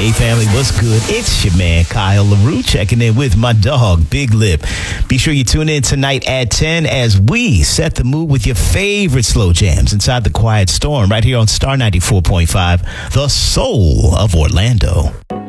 Hey family, what's good? It's your man Kyle LaRue checking in with my dog Big Lip. Be sure you tune in tonight at 10 as we set the mood with your favorite slow jams inside the Quiet Storm right here on Star 94.5, the soul of Orlando.